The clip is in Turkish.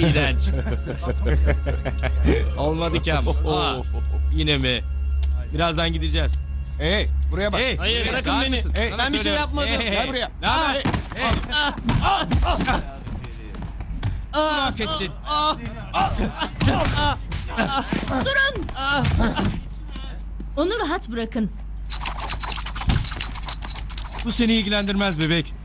İğrenç. Olmadı ki ama. Yine mi? Birazdan gideceğiz. Hey, buraya bak. Hey, Hayır, bırakın sağır beni. mısın? Hey, Sana ben bir şey söylüyorum. yapmadım. Gel buraya. Ne haber? Hak ettin. Durun! Onu rahat bırakın. Bu seni ilgilendirmez bebek.